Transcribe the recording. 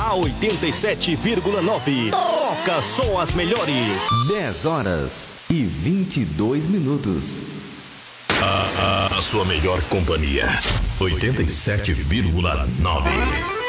A 87,9 toca só as melhores. 10h22. A sua melhor companhia. 87,9.